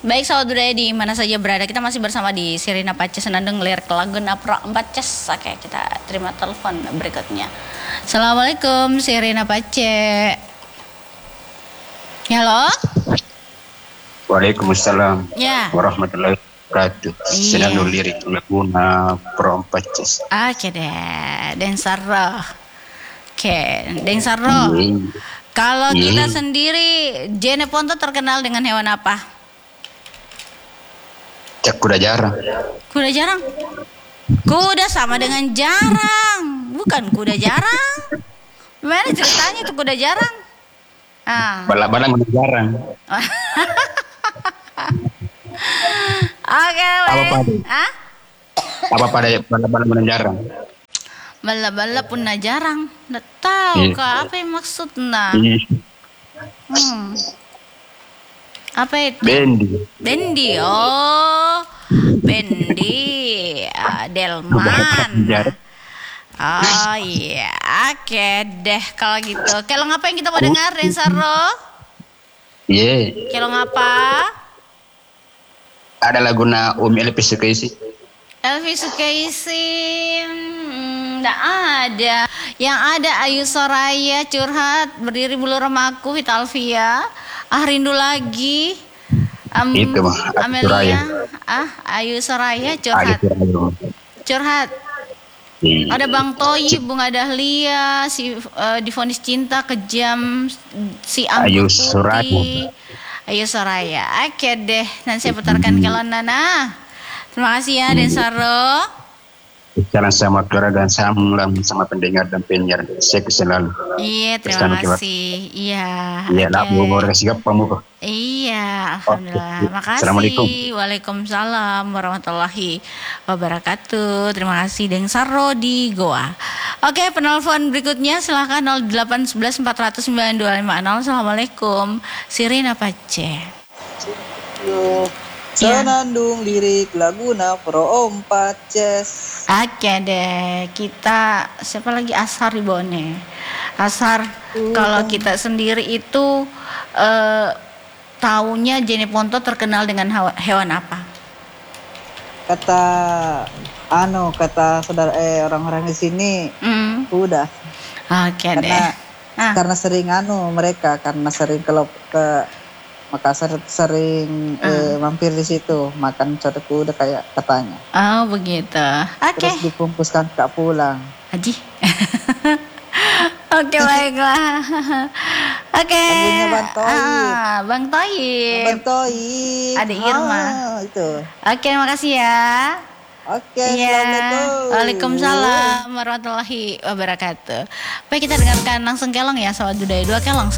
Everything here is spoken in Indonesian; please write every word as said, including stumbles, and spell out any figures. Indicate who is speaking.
Speaker 1: Baik sahabat budaya di mana saja berada, kita masih bersama di Sirina Pace Senandung lirik lagu Napro empat Ces. Oke, kita terima telepon berikutnya. Assalamualaikum Sirina Pace. Halo.
Speaker 2: Waalaikumsalam
Speaker 1: Ya.
Speaker 2: warahmatullahi wabarakatuh.
Speaker 1: Iya.
Speaker 2: Senandung lirik lagu Napro empat Ces.
Speaker 1: Oke deh, Den Sarro. Oke, Den Sarro. Kalau
Speaker 2: Iya.
Speaker 1: kita sendiri, Jene Ponto terkenal dengan hewan apa?
Speaker 2: Cak kuda jarang.
Speaker 1: Kuda jarang? Kuda sama dengan jarang, bukan kuda jarang. Gimana ceritanya tuh kuda jarang? Ah.
Speaker 2: Balak-balak menang jarang.
Speaker 1: Oke,
Speaker 2: Apa
Speaker 1: baik.
Speaker 2: pada?
Speaker 1: Ah?
Speaker 2: Apa pada balak-balak menang jarang?
Speaker 1: Bala-bala pun na jarang. Nggak tahu
Speaker 2: Iya.
Speaker 1: kak apa yang maksudnya.
Speaker 2: Ih,
Speaker 1: Hmm. Apa itu?
Speaker 2: Bendi.
Speaker 1: Bendi. Oh, Bendi. Ah, Delman.
Speaker 2: Jarang.
Speaker 1: Oh iya, oke deh kalau gitu. Kalau ngapa yang kita mau dengar, Den Sarro?
Speaker 2: Iya.
Speaker 1: Kalau ngapa?
Speaker 2: Ada lagu na Umi Elvi Sukaisi.
Speaker 1: Elvi Sukaisi, hmm, nggak ada. Yang ada Ayu Soraya curhat berdiri bulu remaku Vita Alvia. Ah rindu lagi. Am-
Speaker 2: Itu mah, Ayu
Speaker 1: Amelia.
Speaker 2: Soraya.
Speaker 1: Ah Ayu Soraya
Speaker 2: Ada
Speaker 1: curhat.
Speaker 2: curang.
Speaker 1: Curhat.
Speaker 2: Iya.
Speaker 1: Ada Bang Toyi, Bunga Dahlia, si eh, divonis cinta kejam, si
Speaker 2: Ayu
Speaker 1: Anggur
Speaker 2: Soraya.
Speaker 1: Putih. Ayu Soraya. Oke deh, nanti saya putarkan ke Nana. Terima kasih ya Den Sarro.
Speaker 2: Jalan sama keluarga dan salam sama pendengar dan penyiar. Saya selalu.
Speaker 1: Iya,
Speaker 2: Bersama
Speaker 1: terima
Speaker 2: kita.
Speaker 1: kasih. Iya.
Speaker 2: Iya,
Speaker 1: oke.
Speaker 2: lah mau kasih apa kamu?
Speaker 1: Iya, alhamdulillah.
Speaker 2: Oke.
Speaker 1: Makasih.
Speaker 2: Assalamualaikum.
Speaker 1: Waalaikumsalam warahmatullahi wabarakatuh. Terima kasih Den Sarro di Goa. Oke, penelpon berikutnya silahkan nol delapan satu satu empat nol sembilan dua lima nol. Assalamualaikum. Sirina Pace.
Speaker 3: Yo, Senandung lirik lagu Napro empat Ces.
Speaker 1: Oke deh, kita siapa lagi Ashar di Bone. Ashar, kalau kita sendiri itu eh, taunya Jene Ponto terkenal dengan hewa- hewan apa?
Speaker 3: Kata anu kata saudara eh orang-orang di sini
Speaker 1: Hmm.
Speaker 3: udah
Speaker 1: Oke deh.
Speaker 3: karena
Speaker 1: Ah.
Speaker 3: karena sering anu mereka karena sering kalau ke Makassar sering eh, mampir di situ makan coto kuda kayak katanya.
Speaker 1: Oh begitu. Oke,
Speaker 3: Terus dibungkuskan kak pulang.
Speaker 1: Haji. Oke baiklah. Oke.
Speaker 3: Lagunya Bang Toyib.
Speaker 1: Ah, Bang Toyib.
Speaker 3: Bang Toyib.
Speaker 1: Adik Irma.
Speaker 3: Ah, itu.
Speaker 1: Oke, makasih ya.
Speaker 3: Oke,
Speaker 1: Iya.
Speaker 3: Assalamualaikum.
Speaker 1: Waalaikumsalam warahmatullahi wabarakatuh. Baik, kita dengarkan langsung kelong ya, sahabat budaya dua kelong.